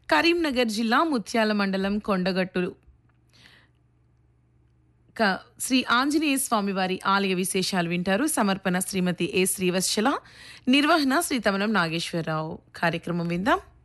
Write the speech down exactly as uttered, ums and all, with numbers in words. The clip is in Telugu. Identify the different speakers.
Speaker 1: కరీంనగర్ జిల్లా ముత్యాల మండలం కొండగట్టు క శ్రీ ఆంజనేయ స్వామి వారి ఆలయ విశేషాలు వింటారు. సమర్పణ శ్రీమతి ఏ శ్రీవత్సల, నిర్వహణ శ్రీ తమనం నాగేశ్వరరావు. కార్యక్రమం విందాం.